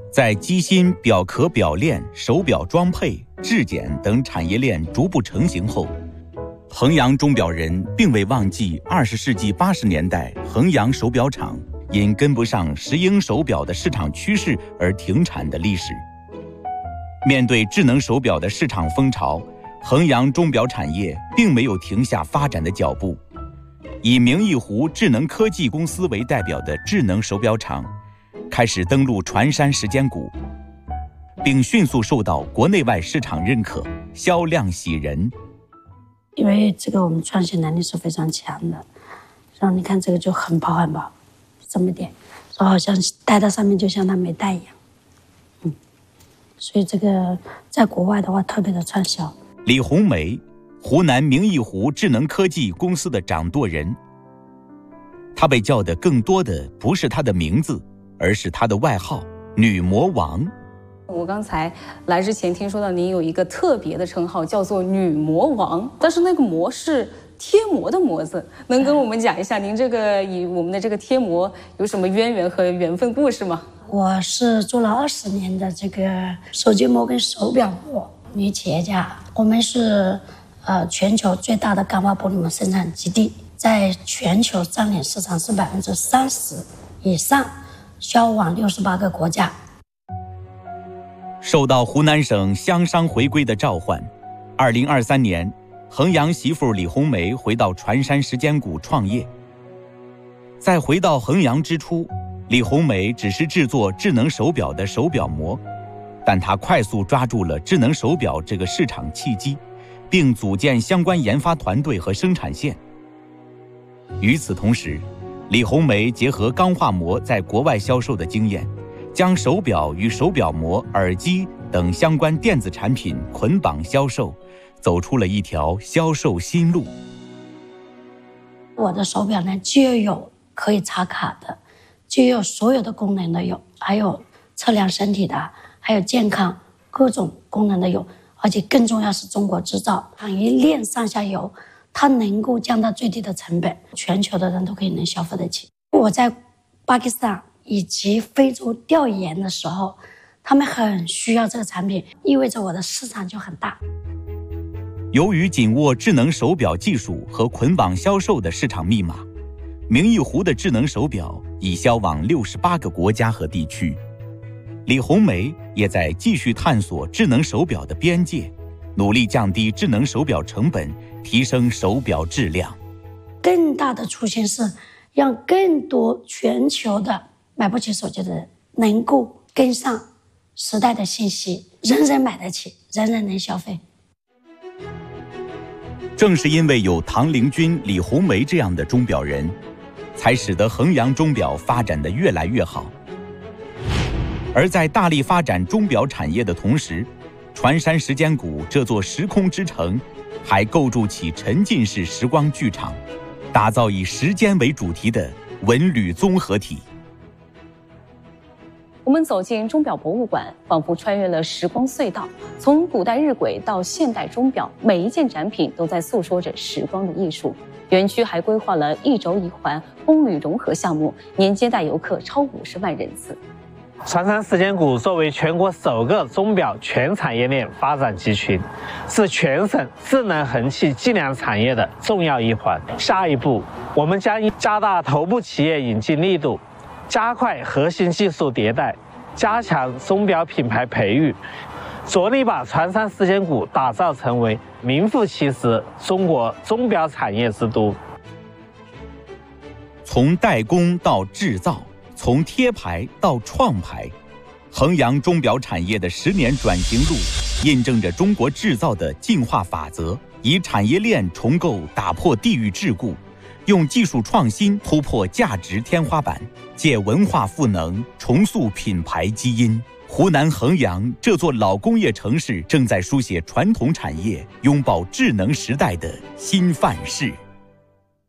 在机芯、表壳、表链、手表装配、质检等产业链逐步成型后，衡阳钟表人并未忘记20世纪80年代衡阳手表厂因跟不上石英手表的市场趋势而停产的历史。面对智能手表的市场风潮，衡阳钟表产业并没有停下发展的脚步。以明义湖智能科技公司为代表的智能手表厂开始登陆船山时间谷，并迅速受到国内外市场认可，销量喜人。 因为这个我们创新能力是非常强的，然后你看这个就很薄很薄，这么点，然后好像戴在上面就像它没戴一样。所以这个在国外的话特别的畅销。 李红梅，湖南明义湖智能科技公司的掌舵人。她被叫的更多的不是她的名字，而是她的外号女魔王。 我刚才来之前听说到您有一个特别的称号叫做女魔王，但是那个魔是贴膜的膜字，能跟我们讲一下您这个与我们的这个贴膜有什么渊源和缘分故事吗？ 我是做了20年的这个手机膜跟手表膜女企业家，我们是全球最大的钢化玻璃膜生产基地，在全球占领市场是30%以上，销往68个国家。 受到湖南省乡商回归的召唤，2023年，衡阳媳妇李红梅回到船山时间谷创业。在回到衡阳之初，李红梅只是制作智能手表的手表膜，但她快速抓住了智能手表这个市场契机，并组建相关研发团队和生产线。与此同时，李红梅结合钢化膜在国外销售的经验，将手表与手表膜、耳机等相关电子产品捆绑销售，走出了一条销售新路。 我的手表呢，就有可以插卡的，就有所有的功能都有，还有测量身体的，还有健康各种功能都有，而且更重要是中国制造，产业链上下游，它能够降到最低的成本，全球的人都可以能消费得起。我在巴基斯坦以及非洲调研的时候，他们很需要这个产品，意味着我的市场就很大。 由于紧握智能手表技术和捆绑销售的市场密码，明义湖的智能手表已销往68个国家和地区。李红梅也在继续探索智能手表的边界，努力降低智能手表成本，提升手表质量。 更大的初心是让更多全球的买不起手机的人能够跟上时代的信息，人人买得起，人人能消费。 正是因为有唐玲君、李红梅这样的钟表人，才使得衡阳钟表发展得越来越好。而在大力发展钟表产业的同时，船山时间谷这座时空之城还构筑起沉浸式时光剧场，打造以时间为主题的文旅综合体。 我们走进钟表博物馆，仿佛穿越了时光隧道，从古代日晷到现代钟表，每一件展品都在诉说着时光的艺术。园区还规划了1轴1环风旅融合项目，年接待游客超50万人次。 船山时间谷作为全国首个钟表全产业链发展集群，是全省智能衡器计量产业的重要一环。下一步，我们将加大头部企业引进力度，加快核心技术迭代，加强钟表品牌培育，着力把船山时间谷打造成为名副其实中国钟表产业之都。 从代工到制造，从贴牌到创牌，衡阳钟表产业的10年转型路，印证着中国制造的进化法则，以产业链重构打破地域桎梏，用技术创新突破价值天花板，借文化赋能重塑品牌基因。湖南衡阳这座老工业城市正在书写传统产业拥抱智能时代的新范式。